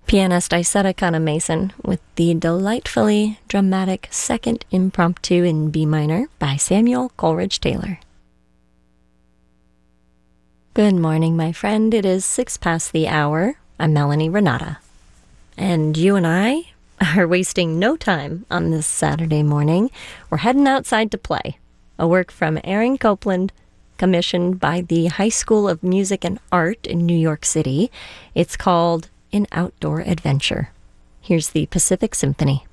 Pianist Isetta Kana Mason with the delightfully dramatic Second Impromptu in B minor by Samuel Coleridge Taylor. Good morning, my friend. It is 6 past the hour. I'm Melanie Renata. And you and I are wasting no time on this Saturday morning. We're heading outside to play. A work from Aaron Copland, commissioned by the High School of Music and Art in New York City. It's called An Outdoor Adventure. Here's the Pacific Symphony.